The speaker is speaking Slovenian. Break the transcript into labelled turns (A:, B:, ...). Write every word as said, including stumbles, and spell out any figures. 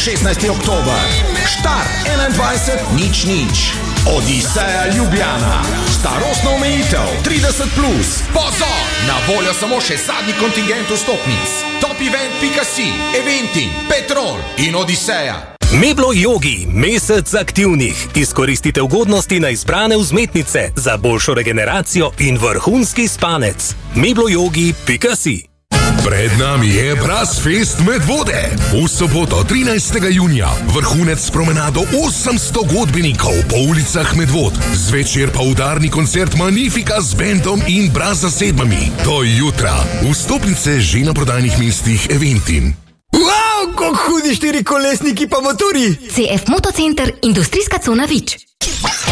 A: šestnajsti oktober. Štart enaindvajset nič nič. Odiseja Ljubljana. Starostna omejitev trideset plus. Pozor! Na voljo samo še zadnji kontingent vstopnic. Topevent pika si, Eventi, Petrol in Odiseja.
B: Meblo Yogi, mesec aktivnih. Izkoristite ugodnosti na izbrane vzmetnice za boljšo regeneracijo in vrhunski spanec. meblo yogi pika si.
C: Pred nami je Brasfest Medvode. V soboto trinajstega junija vrhunec s promenado osemsto godbenikov po ulicah Medvod. Zvečer pa udarni koncert Magnifica z bendom in Braz zasedbami. To jutra. Vstopnice že na prodajnih mestih Eventin.
D: Wow, kako hudi štiri kolesniki pa motori!
E: C F Motocenter, industrijska cona Vič.